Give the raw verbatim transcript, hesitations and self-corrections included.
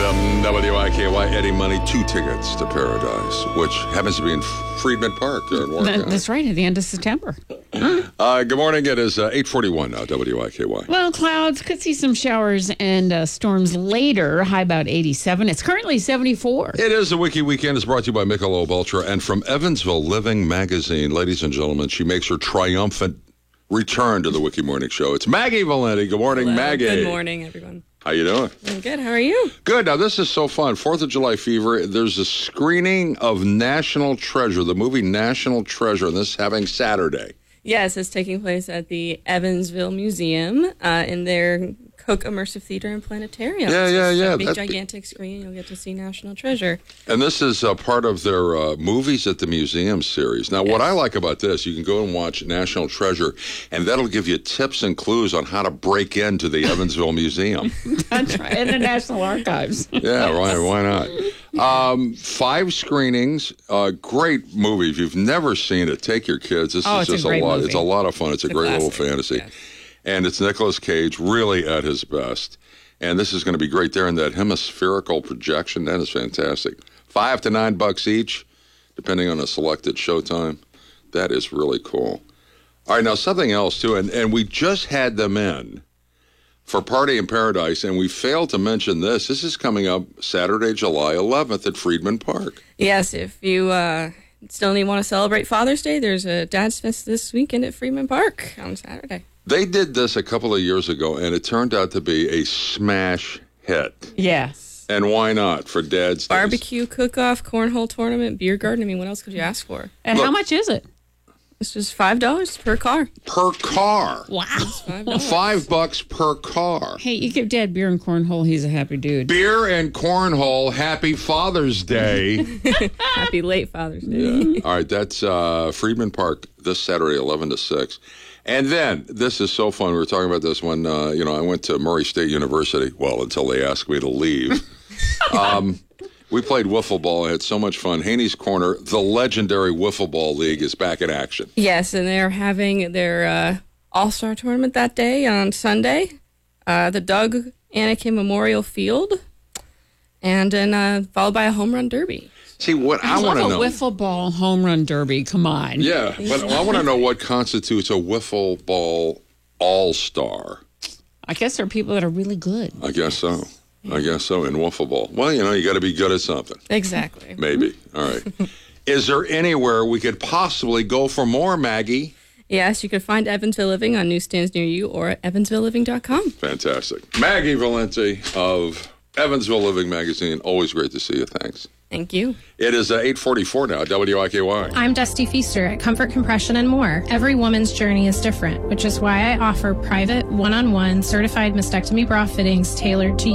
um, W I K Y, Eddie Money, two tickets to Paradise, which happens to be in Freedman Park there in Warren That, County. that's right, at the end of September. Uh, good morning. It is uh, eight forty-one now, W I K Y. Well, clouds, could see some showers and uh, storms later, high about eighty-seven. It's currently seventy-four. It is a Wiki Weekend. It's brought to you by Michelob Ultra. And from Evansville Living Magazine, ladies and gentlemen, she makes her triumphant return to the Wiki Morning Show. It's Maggie Valenti. Good morning, Hello. Maggie. Good morning, everyone. How you doing? I'm good. How are you? Good. Now, this is so fun. Fourth of July fever. There's a screening of National Treasure, the movie National Treasure, and this is having Saturday. Yes, it's taking place at the Evansville Museum uh, in their Cook Immersive Theater and Planetarium. Yeah, yeah, It's yeah. A big, That's- gigantic screen. You'll get to see National Treasure. And this is uh, part of their uh, Movies at the Museum series. Now, what I like about this, you can go and watch National Treasure, and that'll give you tips and clues on how to break into the Evansville Museum. That's right, in the National Archives. Yeah, right. Why not? Um, five screenings. Uh, great movie. If you've never seen it, take your kids. This Oh, is it's a just a, great lot. movie. It's a lot of fun. It's a It's a great little classic. fantasy. Yes. And it's Nicolas Cage really at his best. And this is going to be great there in that hemispherical projection. That is fantastic. Five to nine bucks each, depending on a selected showtime. That is really cool. All right, now something else, too. And, and we just had them in for Party in Paradise, and we failed to mention this. This is coming up Saturday, July eleventh at Freedman Park. Yes, if you uh, still need want to celebrate Father's Day, there's a Dad's Fest this weekend at Freeman Park on Saturday. They did this a couple of years ago, and it turned out to be a smash hit. Yes. And why not for Dad's Day? Barbecue cook-off, cornhole tournament, beer garden. I mean, what else could you ask for? And Look. how much is it? It's just five dollars per car. Per car. Wow. five dollars. Five bucks per car. Hey, you give Dad beer and cornhole, he's a happy dude. Beer and cornhole. Happy Father's Day. Happy late Father's Day. Yeah. All right, that's uh, Freedman Park this Saturday, eleven to six. And then, this is so fun. We were talking about this when, uh, you know, I went to Murray State University. Well, until they asked me to leave. um, we played wiffle ball. I had so much fun. Haney's Corner, the legendary wiffle ball league, is back in action. Yes, and they're having their uh, All-Star tournament that day on Sunday. Uh, the Doug Anakin Memorial Field. And then uh, followed by a home run derby. See, what I, I want to love a know. wiffle ball home run derby. Come on. Yeah, but I want to know what constitutes a wiffle ball all-star. I guess there are people that are really good. I guess so. I guess so in wiffle ball. Well, you know, you got to be good at something. Exactly. Maybe. All right. Is there anywhere we could possibly go for more, Maggie? Yes, you can find Evansville Living on newsstands near you or at evansville living dot com. Fantastic. Maggie Valenti of Evansville Living Magazine. Always great to see you. Thanks. Thank you. It is uh, eight forty-four now, W I K Y. I'm Dusty Feaster at Comfort Compression and More. Every woman's journey is different, which is why I offer private, one-on-one, certified mastectomy bra fittings tailored to